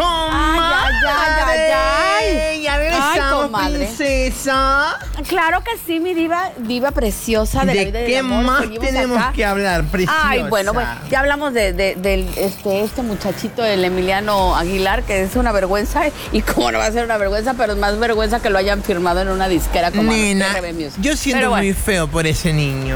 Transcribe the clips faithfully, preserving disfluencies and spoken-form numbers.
¡Comadre! ¡Ay, ay, ay, ay! ¿Ya regresamos, Ay, princesa? Claro que sí, mi diva, diva preciosa de, ¿De la vida y qué del amor. más Seguimos tenemos acá. que hablar, preciosa? Ay, bueno, pues ya hablamos de, de, de este, este muchachito, el Emiliano Aguilar, que es una vergüenza. Y cómo no va a ser una vergüenza, pero es más vergüenza que lo hayan firmado en una disquera como Nena, R B Music. yo siento Pero bueno, muy feo por ese niño.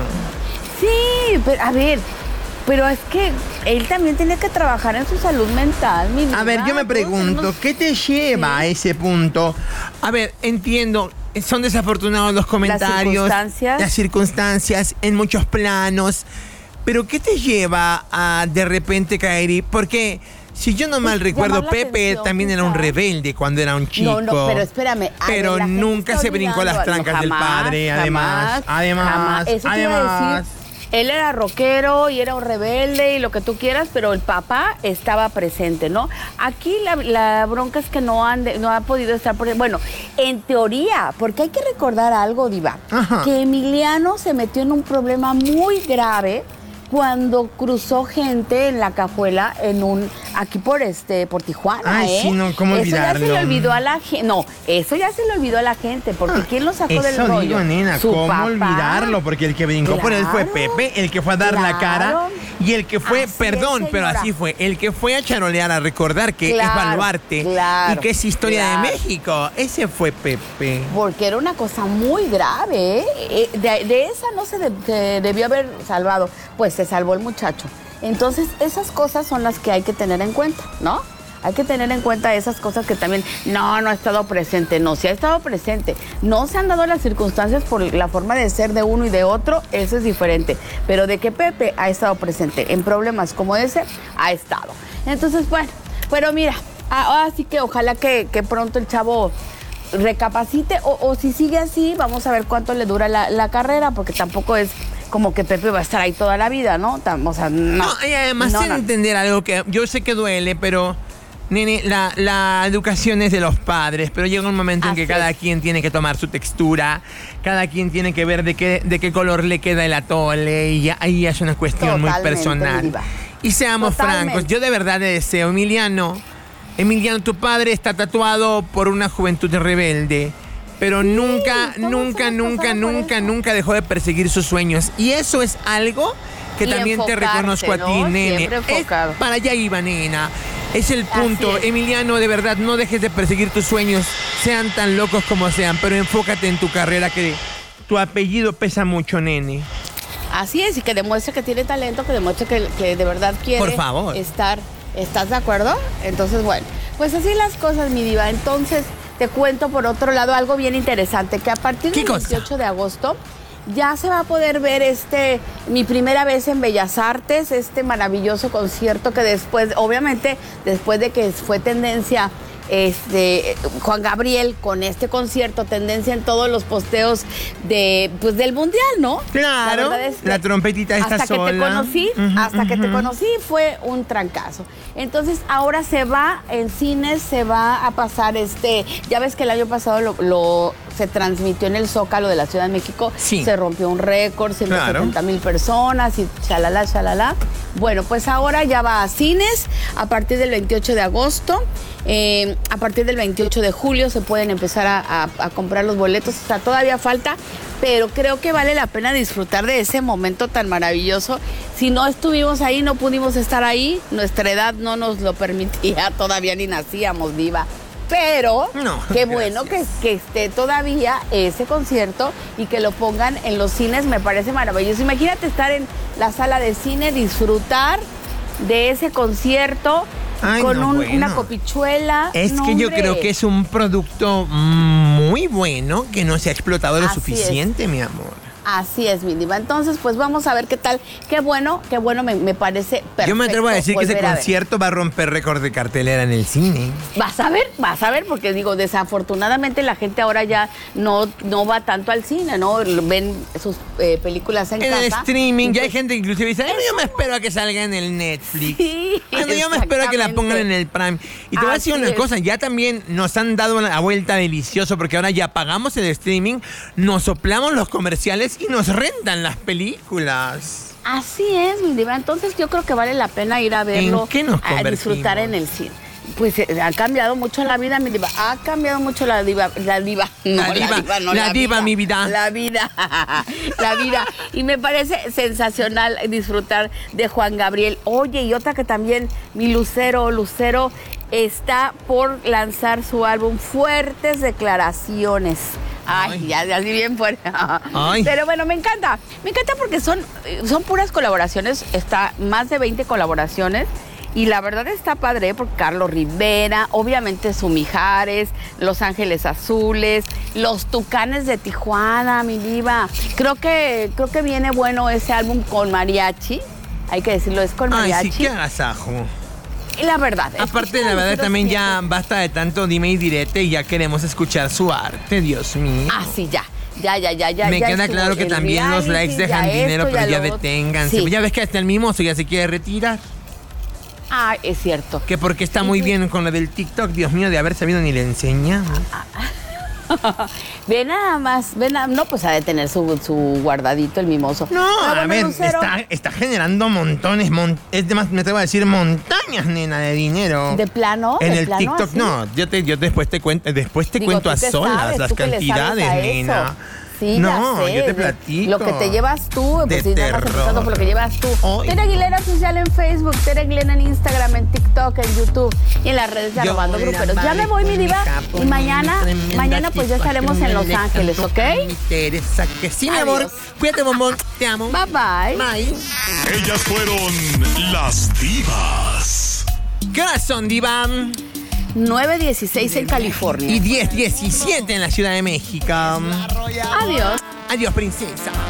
sí, pero a ver, pero es que él también tiene que trabajar en su salud mental, mi diva. A ver, yo me Todos pregunto, tenemos- ¿qué te lleva Sí. a ese punto? A ver, entiendo, son desafortunados los comentarios, circunstancias. las circunstancias en muchos planos, pero ¿qué te lleva a de repente caer y porque si yo no mal Pues, recuerdo, llamar la Pepe atención, también era un quizás. rebelde cuando era un chico. No, no, pero espérame. a Pero ver, la gente nunca está se brincó las olvidando- trancas del jamás, padre, además, jamás, además, jamás. Eso te iba a además. decir. Él era rockero y era un rebelde y lo que tú quieras, pero el papá estaba presente, ¿no? Aquí la, la bronca es que no, han de- no ha podido estar por... Bueno, en teoría, porque hay que recordar algo, diva, Ajá. que Emiliano se metió en un problema muy grave cuando cruzó gente en la cajuela en un aquí por este por Tijuana, Ay, ¿eh? sí, no, ¿cómo eso ya se le olvidarlo? olvidó a la gente. No, eso ya se le olvidó a la gente, porque ¿quién lo sacó del Eso rollo? digo, nena, Su ¿cómo papá. olvidarlo? Porque el que brincó por él fue Claro, Pepe, el que fue a dar la claro. cara y el que fue, Así perdón, es, pero señora. así fue, el que fue a charolear, a recordar que Claro, es baluarte claro, y que es historia claro. de México. Ese fue Pepe. Porque era una cosa muy grave, ¿eh? Eh, De, de esa no se, de- se debió haber salvado, pues se salvó el muchacho. Entonces, esas cosas son las que hay que tener en cuenta, ¿no? Hay que tener en cuenta esas cosas que también, no, no ha estado presente, no, sí ha estado presente. No se han dado las circunstancias por la forma de ser de uno y de otro, eso es diferente. Pero de que Pepe ha estado presente en problemas como ese, ha estado. Entonces, bueno, pero mira, ahora sí que ojalá que, que pronto el chavo recapacite o, o si sigue así, vamos a ver cuánto le dura la, la carrera, porque tampoco es como que Pepe va a estar ahí toda la vida, ¿no? Tam- O sea, no. No, y además No, sin no. entender algo que yo sé que duele, pero nene, la, la educación es de los padres, pero llega un momento en Así que cada es. quien tiene que tomar su textura, cada quien tiene que ver de qué, de qué color le queda el atole, y ya- ahí es una cuestión muy Totalmente, personal. diva. Y seamos Totalmente. francos, yo de verdad le deseo, Emiliano, Emiliano, tu padre está tatuado por una juventud rebelde. Pero nunca, todos nunca, hemos nunca, pasado por nunca, eso. nunca dejó de perseguir sus sueños. Y eso es algo que Y también te enfocarse, reconozco a ti, ¿no? nene. Siempre Es- enfocado. para allá iba, nena. Es el punto. Así es. Emiliano, de verdad, no dejes de perseguir tus sueños, sean tan locos como sean, pero enfócate en tu carrera, que tu apellido pesa mucho, nene. Así es, y que demuestre que tiene talento, que demuestre que, que de verdad quiere Por favor. estar. ¿Estás de acuerdo? Entonces, bueno, pues así las cosas, mi diva. Entonces, te cuento por otro lado algo bien interesante, que a partir ¿Qué del cosa? veintiocho de agosto ya se va a poder ver este, mi primera vez en Bellas Artes, este maravilloso concierto que después, obviamente, después de que fue tendencia este Juan Gabriel con este concierto, tendencia en todos los posteos de pues del mundial, ¿no? Claro, La verdad es que la trompetita está hasta sola. que te conocí, Ujú, hasta que te ujú. conocí fue un trancazo. Entonces ahora se va en cines, se va a pasar este, ya ves que el año pasado lo, lo- se transmitió en el Zócalo de la Ciudad de México, Sí. se rompió un récord, ciento setenta mil personas y chalala, chalala. Bueno, pues ahora ya va a cines a partir del veintiocho de agosto. Eh, a partir del veintiocho de julio se pueden empezar a, a- a comprar los boletos. O sea, todavía falta, pero creo que vale la pena disfrutar de ese momento tan maravilloso. Si no estuvimos ahí, no pudimos estar ahí, nuestra edad no nos lo permitía, todavía ni nacíamos, diva. Pero No, qué bueno que, gracias. que esté todavía ese concierto y que lo pongan en los cines, me parece maravilloso. Imagínate estar en la sala de cine, disfrutar de ese concierto. Ay, con no, un- bueno. una copichuela. Es No, que yo hombre. creo que es un producto muy bueno que no se ha explotado lo Así suficiente, mi amor. Así es, mi diva. Entonces, pues vamos a ver qué tal. Qué bueno, qué bueno, me, me parece perfecto. Yo me atrevo a decir que ese volver a ver. concierto va a romper récord de cartelera en el cine. Vas a ver, vas a ver, porque digo, desafortunadamente la gente ahora ya no, no va tanto al cine, ¿no? Ven sus eh, películas en, En casa. el streaming, ya hay Pues, gente que inclusive dice, "Ay, yo me espero a que salga en el Netflix. Sí, Bueno, yo me espero a que la pongan en exactamente. el Prime. Y te voy a decir Así una es. cosa, ya también nos han dado una vuelta delicioso porque ahora ya pagamos el streaming, nos soplamos los comerciales y nos rentan las películas. Así es, mi diva. Entonces yo creo que vale la pena ir a verlo, ¿En qué nos a disfrutar convertimos? en el cine. Pues eh, ha cambiado mucho la vida, mi diva. Ha cambiado mucho la diva. La diva. No, La diva, la diva, no, la la diva, vida, mi vida. La vida. La vida. Y me parece sensacional disfrutar de Juan Gabriel. Oye, y otra que también, mi Lucero, Lucero está por lanzar su álbum Fuertes Declaraciones. Ay, Ay. ya, ya así bien fuerte. Ay. Pero bueno, me encanta. Me encanta porque son, son puras colaboraciones. Está más de veinte colaboraciones. Y la verdad está padre, porque Carlos Rivera, obviamente su Mijares, Los Ángeles Azules, Los Tucanes de Tijuana, mi diva. Creo que, creo que viene bueno ese álbum con mariachi. Hay que decirlo, es con Ay, mariachi. sí, qué agasajo. Y la verdad. Aparte, la verdad, también ya basta de tanto dime y direte y ya queremos escuchar su arte, Dios mío. Ah, sí, ya. Ya, ya, ya, ya. Me ya queda estuvo claro que el también los reality, likes dejan ya dinero, esto, pero ya lo otro. deténganse. Sí. Ya ves que hasta el mimoso ya se quiere retirar. Ah, es cierto. Que porque está muy bien con lo del TikTok, Dios mío, de haber sabido ni le enseñamos. Ve nada más, ve nada, no, pues ha de tener su, su guardadito el mimoso. No, Pero a bueno, ver, Lucero, está, está generando montones, mon- es de más, me atrevo a decir montañas, nena, de dinero. ¿De plano? En ¿De el plano TikTok, así? no, yo, te, yo después te cuento, después te Digo, cuento ¿tú a qué solas sabes? las ¿Tú qué le sabes cantidades, a eso? nena. Sí, no, ya sé, yo te de- platico. Lo que te llevas tú, De pues sí, nada más terror. empezando por lo que llevas tú. Ay. Tere Aguilera Oficial en Facebook, Tere Aguilera en Instagram, en TikTok, en YouTube y en las redes de Yo Arrobando voy a Gruperos. Ya amar me voy, mi con diva, capo, y mañana, tremenda mañana pues ya estaremos en Los situación, Ángeles, le ¿ok? canto a mi Teresa, que sí, mi amor. Adiós. Cuídate, bombón. Te amo. Bye, bye. Bye. Ellas fueron las divas. ¿Qué horas son, diva? nueve dieciséis en Y California. diez diecisiete en la Ciudad de México. Adiós. Adiós, princesa.